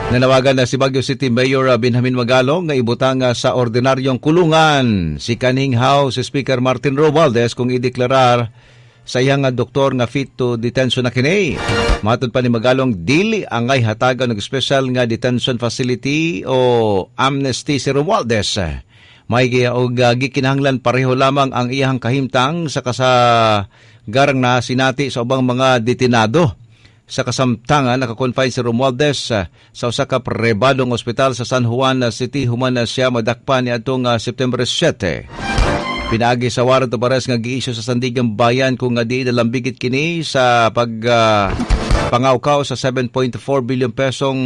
Nanawagan na si Baguio City Mayor Benjamin Magalong nga ibutang sa ordinaryong kulungan si kaning House Speaker Martin Romualdez kung ideklarar sa iyang doktor nga fit to detention na kini. Matod pa ni Magalong, dili angay hatagan ng special nga detention facility o amnesty si Romualdez. May gikinahanglan pareho lamang ang iyang kahimtang sa kasagarang na sinati sa ubang mga detinado. Sa kasamtangan, nakakonfine si Romualdez sa usa ka pribadong ospital sa San Juan City human siya madakpan niadtong September 7. Pinaagi sa warrant of arrest nga giisyu sa Sandigan Bayan kung di nalambigit kini sa pangawkaw sa 7.4 billion pesong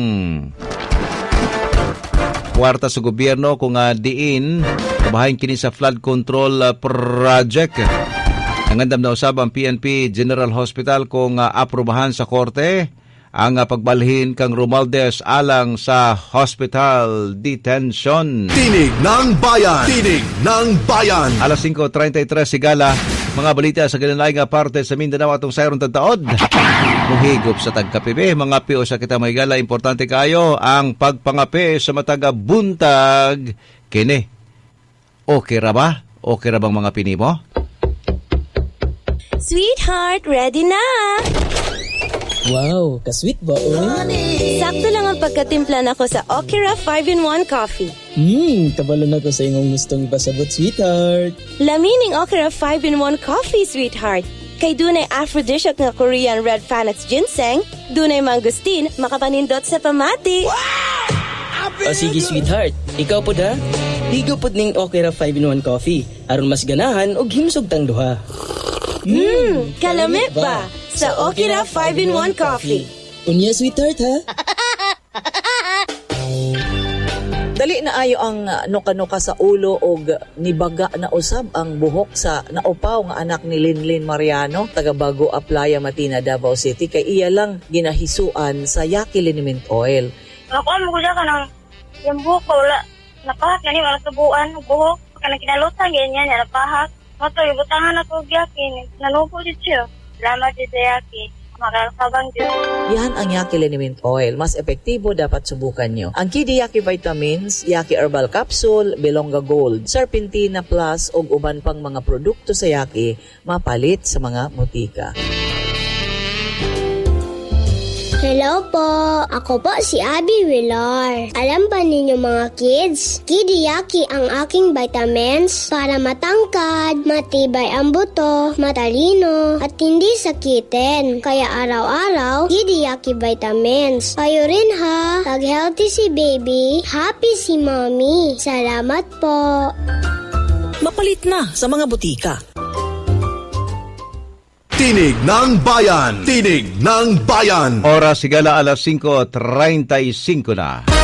kwarta sa gobyerno kung diin kabahin kini sa flood control project. Nangandam na usab ang PNP General Hospital kung aprobahan sa korte ang pagbalhin kang Romualdez alang sa hospital detention. Tinig ng Bayan! Tinig ng Bayan! Alas 5:33 sigala, mga balita sa galinay nga parte sa Mindanao atong sayron tagtaod. Muhigop sa tagkapibe, mga pio sa kita may gala, importante kayo ang pagpangapi sa mataga buntag. Kini, okay ra ba? Okay ra bang mga pinimo? Sweetheart, ready na! Wow, ka-sweet ba, Sakto lang ang pagkatimpla nako sa Okira 5-in-1 Coffee. Kabalo na ko sa imong gustong ipasabot, sweetheart. Lamining Okira 5-in-1 Coffee, sweetheart. Kay dunay aphrodisiac nga Korean red Panax ginseng, dunay mangustin, makapanindot sa pamati. O sige, sweetheart. Ikaw po da? Ligo po ning Okira 5-in-1 Coffee. Aron mas ganahan og himsog tang duha. Kalamit ba? Sa Okira 5-in-1 Coffee. Unya, sweetheart, ha? Dali na ayo ang nuka-nuka sa ulo og nibaga na usab ang buhok sa naupaw nga anak ni Linlin Mariano, taga Bago Aplaya, Matina, Davao City. Kay iya lang ginahisuan sa Yaki Liniment Oil. Ako mo ko ka ng yung buhok ko, wala. Napahak yan, wala subuan, buhok. Kana kinalutan, ganyan, napahak. Mato, ibutangan ako Yaki, nanupo dito siya. Salamat dito Yaki. Makakabang dito. Yan ang Yaki Liniment Oil. Mas epektibo, dapat subukan nyo. Ang Kidi Yaki Vitamins, Yaki Herbal Capsule, Belonga Gold, Serpentina Plus, ug uban pang mga produkto sa Yaki, mapalit sa mga butika. Hello po! Ako po si Abby Villar. Alam ba ninyo mga kids? Kidi Yaki ang aking vitamins para matangkad, matibay ang buto, matalino, at hindi sakitin. Kaya araw-araw, Kidi Yaki vitamins. Kayo rin ha! Pag healthy si baby, happy si mommy. Salamat po! Mapalit na sa mga butika. Tinig ng Bayan! Tinig ng Bayan! Oras sigala alas 5:35 na.